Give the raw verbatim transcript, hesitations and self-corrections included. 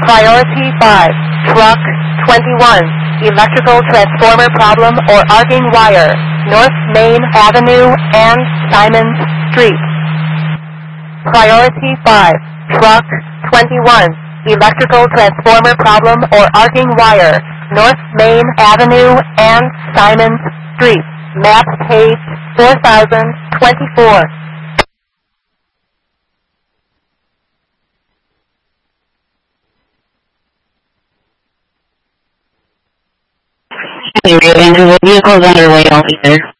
Priority five, truck twenty-one, electrical transformer problem or arcing wire, North Main Avenue and Simons Street. Priority five, truck twenty-one, electrical transformer problem or arcing wire, North Main Avenue and Simons Street. Map page four thousand twenty-four. Individual vehicles underway over here.